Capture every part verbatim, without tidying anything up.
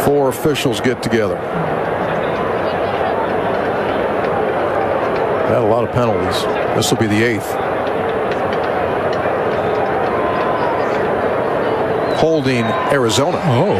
four officials get together. Had a lot of penalties. This will be the eighth. Holding Arizona. Oh.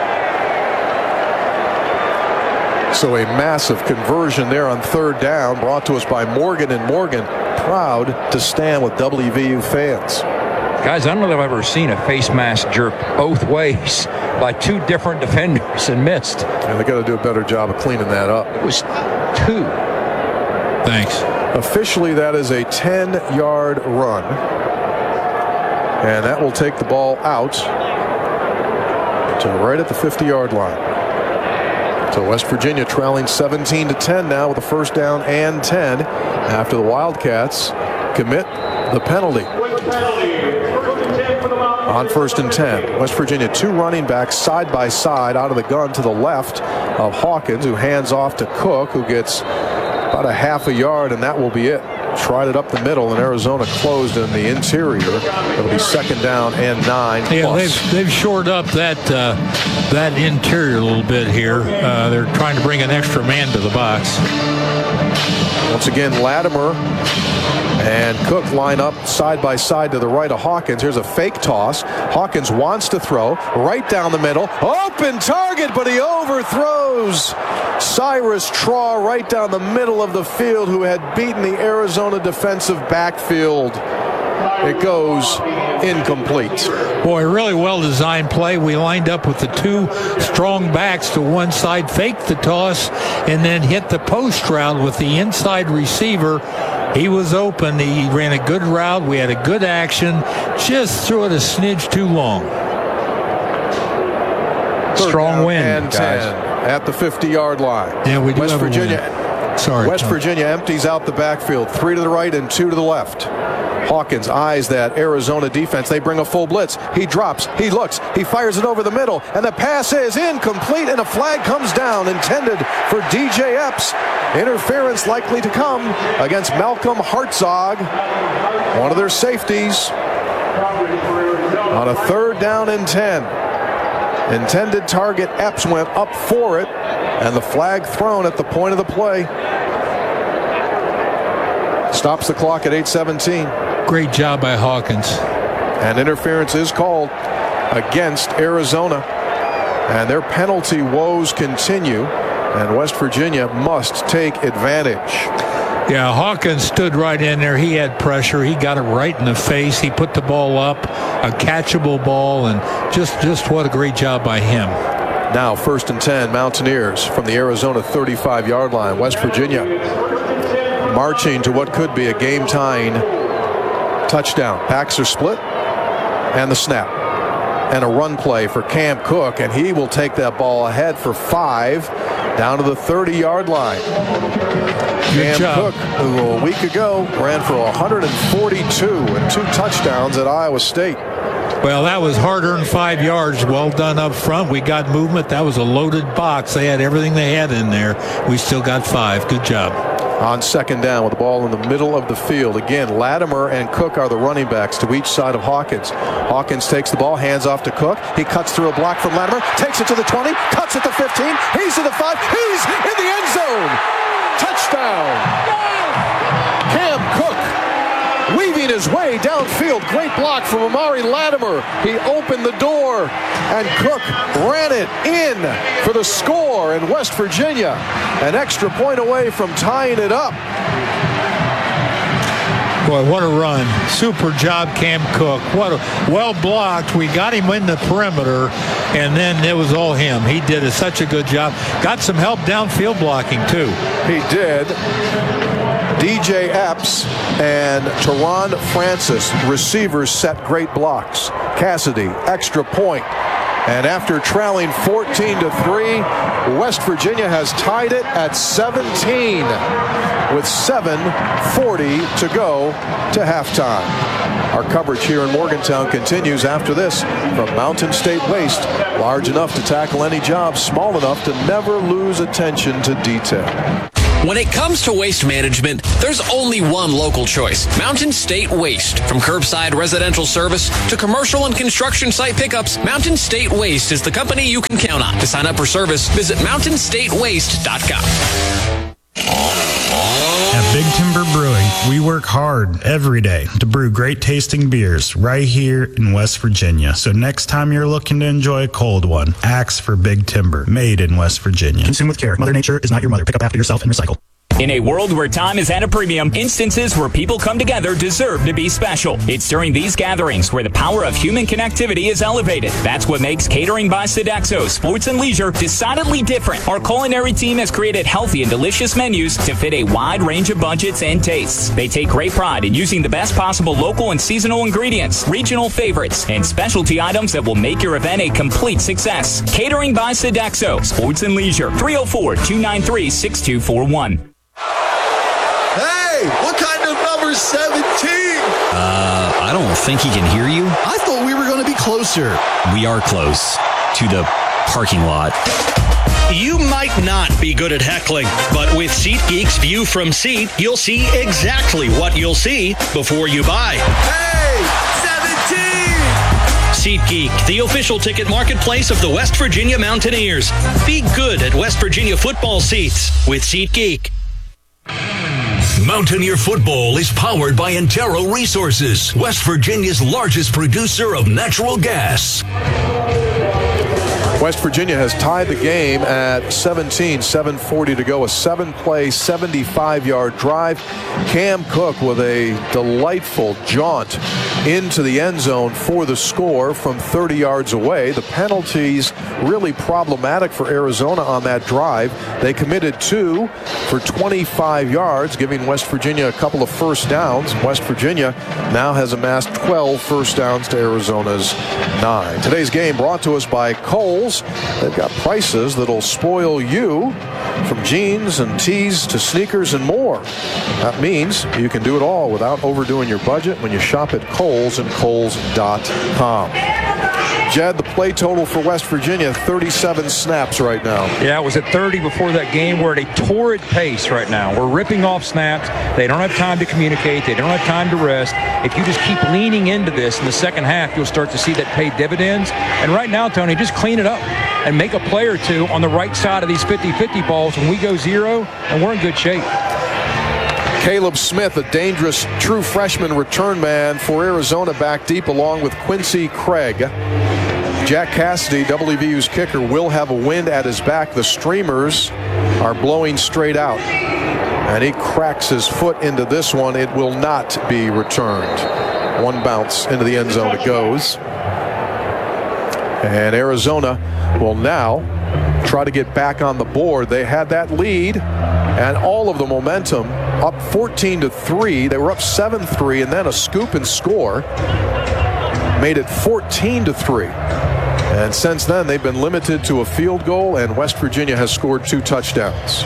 So a massive conversion there on third down, brought to us by Morgan and Morgan. Proud to stand with W V U fans. Guys, I don't know if I've ever seen a face mask jerk both ways by two different defenders and missed. And they got to do a better job of cleaning that up. It was two. Thanks. Officially, that is a ten-yard run. And that will take the ball out to right at the fifty-yard line. So West Virginia trailing seventeen to ten now with a first down and ten after the Wildcats commit the penalty. On first and ten, West Virginia, two running backs side by side out of the gun to the left of Hawkins, who hands off to Cook, who gets about a half a yard, and that will be it. Tried it up the middle, and Arizona closed in the interior. It'll be second down and nine. Yeah, plus. they've they've shored up that uh, that interior a little bit here. Uh, they're trying to bring an extra man to the box. Once again, Latimer and Cook line up side by side to the right of Hawkins. Here's a fake toss. Hawkins wants to throw right down the middle. Open target, but he overthrows Cyrus Traw right down the middle of the field, who had beaten the Arizona defensive backfield. It goes incomplete. Boy, really well-designed play. We lined up with the two strong backs to one side, faked the toss, and then hit the post route with the inside receiver. He was open. He ran a good route. We had a good action. Just threw it a smidge too long. Strong win, and guys. ten at the fifty-yard line. Yeah, we do West have a Virginia. win. Sorry. West no. Virginia empties out the backfield. Three to the right and two to the left. Hawkins eyes that Arizona defense. They bring a full blitz. He drops. He looks. He fires it over the middle. And the pass is incomplete. And a flag comes down intended for D J Epps. Interference likely to come against Malcolm Hartzog, one of their safeties, on a third down and ten. Intended target Epps went up for it. And the flag thrown at the point of the play. Stops the clock at eight seventeen. Great job by Hawkins. And interference is called against Arizona. And their penalty woes continue. And West Virginia must take advantage. Yeah, Hawkins stood right in there. He had pressure. He got it right in the face. He put the ball up, a catchable ball, and just, just what a great job by him. Now first and ten, Mountaineers from the Arizona thirty-five-yard line. West Virginia marching to what could be a game-tying touchdown. Backs are split, and the snap. And a run play for Cam Cook, and he will take that ball ahead for five down to the thirty-yard line. Good Cam job. Cook, who a week ago ran for one hundred forty-two and two touchdowns at Iowa State. Well, that was hard-earned five yards. Well done up front. We got movement. That was a loaded box. They had everything they had in there. We still got five. Good job. On second down with the ball in the middle of the field. Again, Latimer and Cook are the running backs to each side of Hawkins. Hawkins takes the ball, hands off to Cook. He cuts through a block from Latimer, takes it to the twenty, cuts it to fifteen. He's to the five. He's in the end zone. Touchdown. Cam Cook weaving his way downfield. Great block from Amari Latimer. He opened the door, and Cook ran it in for the score, and West Virginia an extra point away from tying it up. Boy, what a run. Super job, Cam Cook. What a well blocked. We got him in the perimeter, and then it was all him. He did a, such a good job. Got some help downfield blocking, too. He did. D J Epps and Teron Francis, receivers, set great blocks. Cassidy, extra point. And after trailing fourteen to three, West Virginia has tied it at seventeen with seven forty to go to halftime. Our coverage here in Morgantown continues after this from Mountain State Waste. Large enough to tackle any job, small enough to never lose attention to detail. When it comes to waste management, there's only one local choice: Mountain State Waste. From curbside residential service to commercial and construction site pickups, Mountain State Waste is the company you can count on. To sign up for service, visit mountain state waste dot com. At Big Timber Brewing, we work hard every day to brew great tasting beers right here in West Virginia. So next time you're looking to enjoy a cold one, ask for Big Timber, made in West Virginia. Consume with care. Mother Nature is not your mother. Pick up after yourself and recycle. In a world where time is at a premium, instances where people come together deserve to be special. It's during these gatherings where the power of human connectivity is elevated. That's what makes Catering by Sodexo Sports and Leisure decidedly different. Our culinary team has created healthy and delicious menus to fit a wide range of budgets and tastes. They take great pride in using the best possible local and seasonal ingredients, regional favorites, and specialty items that will make your event a complete success. Catering by Sodexo Sports and Leisure, three oh four, two nine three, six two four one. Hey, what kind of number seventeen? Uh, I don't think he can hear you. I thought we were going to be closer. We are close to the parking lot. You might not be good at heckling, but with SeatGeek's View from Seat, you'll see exactly what you'll see before you buy. Hey, seventeen! SeatGeek, the official ticket marketplace of the West Virginia Mountaineers. Be good at West Virginia football seats with SeatGeek. Mountaineer football is powered by Antero Resources, West Virginia's largest producer of natural gas. West Virginia has tied the game at seventeen, seven forty to go. A seven-play, seventy-five-yard drive. Cam Cook with a delightful jaunt into the end zone for the score from thirty yards away. The penalties really problematic for Arizona on that drive. They committed two for twenty-five yards, giving West Virginia a couple of first downs. West Virginia now has amassed twelve first downs to Arizona's nine. Today's game brought to us by Kohl's. They've got prices that'll spoil you, from jeans and tees to sneakers and more. That means you can do it all without overdoing your budget when you shop at Kohl's and Kohl's dot com. Jed, the play total for West Virginia, thirty-seven snaps right now. Yeah, it was at thirty before that game. We're at a torrid pace right now. We're ripping off snaps. They don't have time to communicate. They don't have time to rest. If you just keep leaning into this in the second half, you'll start to see that pay dividends. And right now, Tony, just clean it up and make a play or two on the right side of these fifty-fifty balls when we go zero, and we're in good shape. Caleb Smith, a dangerous true freshman return man for Arizona, back deep along with Quincy Craig. Jack Cassidy, W V U's kicker, will have a wind at his back. The streamers are blowing straight out. And he cracks his foot into this one. It will not be returned. One bounce into the end zone it goes. And Arizona will now try to get back on the board. They had that lead and all of the momentum, up fourteen to three. They were up seven three, and then a scoop and score made it fourteen to three. And since then, they've been limited to a field goal, and West Virginia has scored two touchdowns.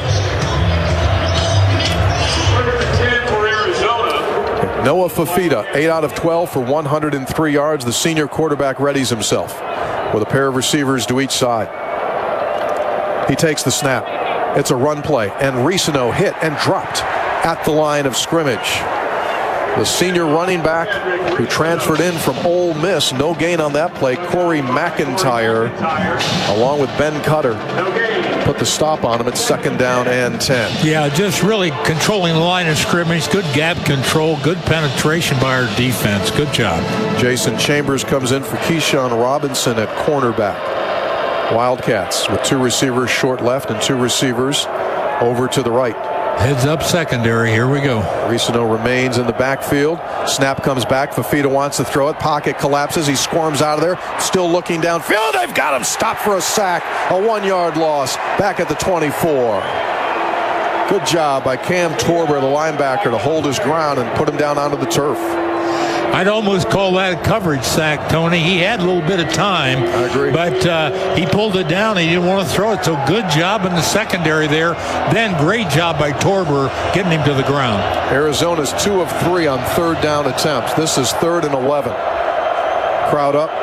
Noah Fafita, eight out of twelve for one hundred three yards. The senior quarterback readies himself with a pair of receivers to each side. He takes the snap. It's a run play, and Risano hit and dropped at the line of scrimmage. The senior running back who transferred in from Ole Miss, no gain on that play, Corey McIntyre, along with Ben Cutter, put the stop on him at second down and ten. Yeah, just really controlling the line of scrimmage, good gap control, good penetration by our defense. Good job. Jason Chambers comes in for Keyshawn Robinson at cornerback. Wildcats with two receivers short left and two receivers over to the right. Heads up secondary. Here we go. Risano remains in the backfield. Snap comes back. Fafita wants to throw it. Pocket collapses. He squirms out of there. Still looking downfield. They've got him stopped for a sack. A one-yard loss. Back at the twenty-four. Good job by Cam Torber, the linebacker, to hold his ground and put him down onto the turf. I'd almost call that a coverage sack, Tony. He had a little bit of time. I agree. But uh, he pulled it down. He didn't want to throw it. So good job in the secondary there. Then great job by Torber getting him to the ground. Arizona's two of three on third down attempts. This is third and eleven. Crowd up.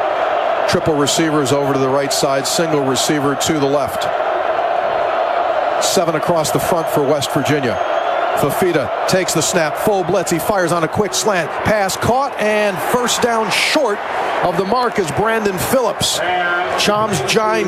Triple receivers over to the right side. Single receiver to the left. Seven across the front for West Virginia. Fafita takes the snap, full blitz. He fires on a quick slant. Pass caught, and first down short of the mark is Brandon Phillips. Chom's giant